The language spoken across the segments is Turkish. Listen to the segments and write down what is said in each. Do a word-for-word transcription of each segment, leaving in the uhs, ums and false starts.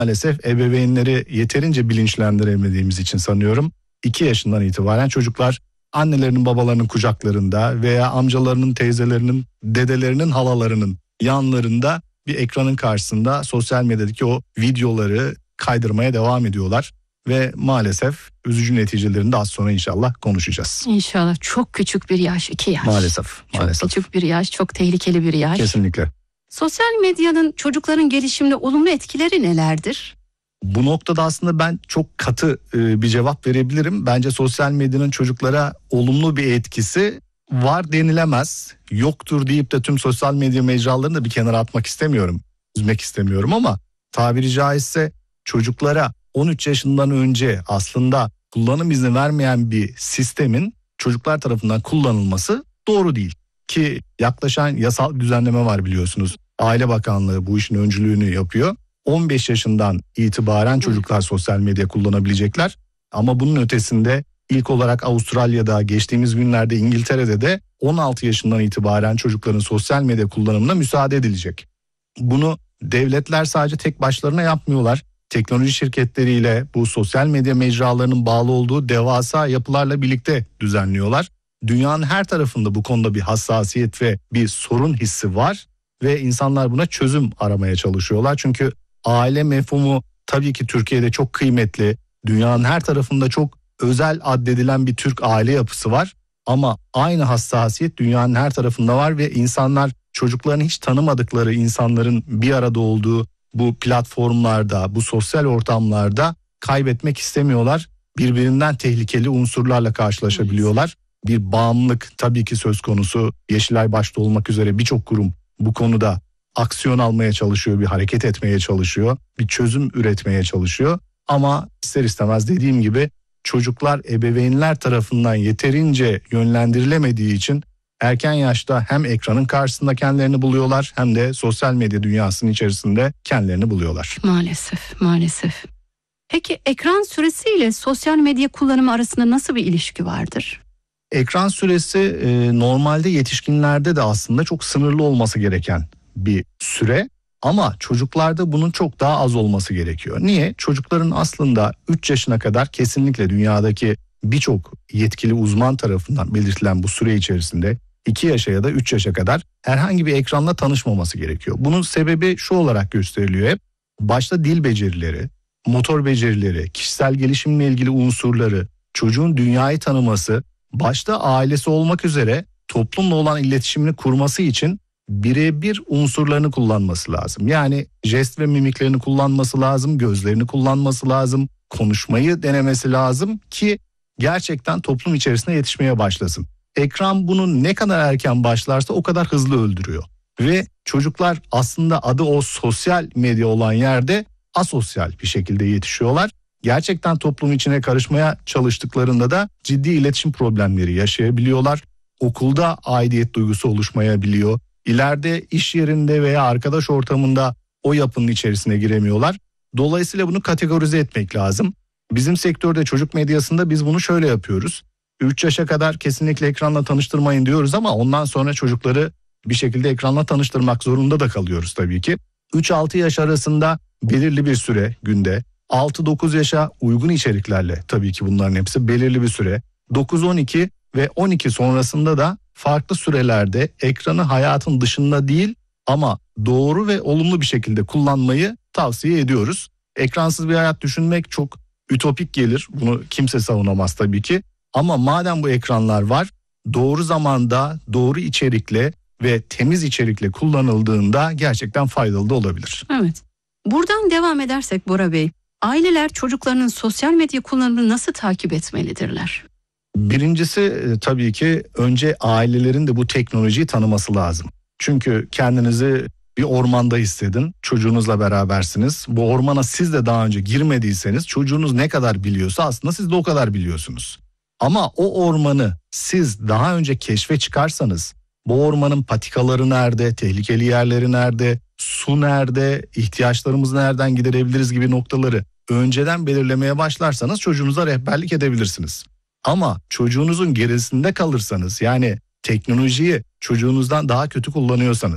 Maalesef ebeveynleri yeterince bilinçlendiremediğimiz için sanıyorum iki yaşından itibaren çocuklar annelerinin babalarının kucaklarında veya amcalarının, teyzelerinin, dedelerinin, halalarının yanlarında bir ekranın karşısında sosyal medyadaki o videoları kaydırmaya devam ediyorlar. Ve maalesef üzücü neticelerini de az sonra inşallah konuşacağız. İnşallah. Çok küçük bir yaş, iki yaş. Maalesef. Çok maalesef. küçük bir yaş, çok tehlikeli bir yaş. Kesinlikle. Sosyal medyanın çocukların gelişimine olumlu etkileri nelerdir? Bu noktada aslında ben çok katı bir cevap verebilirim. Bence sosyal medyanın çocuklara olumlu bir etkisi var denilemez. Yoktur deyip de tüm sosyal medya mecralarını da bir kenara atmak istemiyorum. Üzmek istemiyorum ama tabiri caizse çocuklara on üç yaşından önce aslında kullanım izni vermeyen bir sistemin çocuklar tarafından kullanılması doğru değil. Ki yaklaşan yasal düzenleme var biliyorsunuz. Aile Bakanlığı bu işin öncülüğünü yapıyor. on beş yaşından itibaren çocuklar sosyal medya kullanabilecekler. Ama bunun ötesinde ilk olarak Avustralya'da, geçtiğimiz günlerde İngiltere'de de on altı yaşından itibaren çocukların sosyal medya kullanımına müsaade edilecek. Bunu devletler sadece tek başlarına yapmıyorlar. Teknoloji şirketleriyle bu sosyal medya mecralarının bağlı olduğu devasa yapılarla birlikte düzenliyorlar. Dünyanın her tarafında bu konuda bir hassasiyet ve bir sorun hissi var ve insanlar buna çözüm aramaya çalışıyorlar. Çünkü aile mefhumu tabii ki Türkiye'de çok kıymetli. Dünyanın her tarafında çok özel addedilen bir Türk aile yapısı var. Ama aynı hassasiyet dünyanın her tarafında var ve insanlar çocuklarını hiç tanımadıkları insanların bir arada olduğu bu platformlarda, bu sosyal ortamlarda kaybetmek istemiyorlar. Birbirinden tehlikeli unsurlarla karşılaşabiliyorlar. Bir bağımlılık tabii ki söz konusu. Yeşilay başta olmak üzere birçok kurum bu konuda aksiyon almaya çalışıyor, bir hareket etmeye çalışıyor, bir çözüm üretmeye çalışıyor. Ama ister istemez dediğim gibi çocuklar ebeveynler tarafından yeterince yönlendirilemediği için erken yaşta hem ekranın karşısında kendilerini buluyorlar hem de sosyal medya dünyasının içerisinde kendilerini buluyorlar. Maalesef, maalesef. Peki ekran süresiyle sosyal medya kullanımı arasında nasıl bir ilişki vardır? Ekran süresi e, normalde yetişkinlerde de aslında çok sınırlı olması gereken bir süre. Ama çocuklarda bunun çok daha az olması gerekiyor. Niye? Çocukların aslında üç yaşına kadar kesinlikle dünyadaki birçok yetkili uzman tarafından belirtilen bu süre içerisinde iki yaşa ya da üç yaşa kadar herhangi bir ekranla tanışmaması gerekiyor. Bunun sebebi şu olarak gösteriliyor hep. Başta dil becerileri, motor becerileri, kişisel gelişimle ilgili unsurları, çocuğun dünyayı tanıması, başta ailesi olmak üzere toplumla olan iletişimini kurması için birebir unsurlarını kullanması lazım. Yani jest ve mimiklerini kullanması lazım, gözlerini kullanması lazım, konuşmayı denemesi lazım ki gerçekten toplum içerisinde yetişmeye başlasın. Ekran bunu ne kadar erken başlarsa o kadar hızlı öldürüyor. Ve çocuklar aslında adı o sosyal medya olan yerde asosyal bir şekilde yetişiyorlar. Gerçekten toplum içine karışmaya çalıştıklarında da ciddi iletişim problemleri yaşayabiliyorlar. Okulda aidiyet duygusu oluşmayabiliyor. İleride iş yerinde veya arkadaş ortamında o yapının içerisine giremiyorlar. Dolayısıyla bunu kategorize etmek lazım. Bizim sektörde çocuk medyasında biz bunu şöyle yapıyoruz. üç yaşa kadar kesinlikle ekranla tanıştırmayın diyoruz ama ondan sonra çocukları bir şekilde ekranla tanıştırmak zorunda da kalıyoruz tabii ki. üç altı yaş arasında belirli bir süre günde, altı dokuz yaşa uygun içeriklerle tabii ki bunların hepsi belirli bir süre, dokuz on iki ve on iki sonrasında da farklı sürelerde ekranı hayatın dışında değil ama doğru ve olumlu bir şekilde kullanmayı tavsiye ediyoruz. Ekransız bir hayat düşünmek çok ütopik gelir. Bunu kimse savunamaz tabii ki. Ama madem bu ekranlar var, doğru zamanda, doğru içerikle ve temiz içerikle kullanıldığında gerçekten faydalı da olabilir. Evet. Buradan devam edersek Bora Bey, aileler çocuklarının sosyal medya kullanımını nasıl takip etmelidirler? Birincisi e, tabii ki önce ailelerin de bu teknolojiyi tanıması lazım. Çünkü kendinizi bir ormanda hissedin, çocuğunuzla berabersiniz. Bu ormana siz de daha önce girmediyseniz çocuğunuz ne kadar biliyorsa aslında siz de o kadar biliyorsunuz. Ama o ormanı siz daha önce keşfe çıkarsanız, bu ormanın patikaları nerede, tehlikeli yerleri nerede, su nerede, ihtiyaçlarımızı nereden giderebiliriz gibi noktaları önceden belirlemeye başlarsanız çocuğunuza rehberlik edebilirsiniz. Ama çocuğunuzun gerisinde kalırsanız, yani teknolojiyi çocuğunuzdan daha kötü kullanıyorsanız,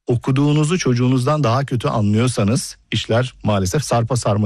okuduğunuzu çocuğunuzdan daha kötü anlıyorsanız işler maalesef sarpa sarma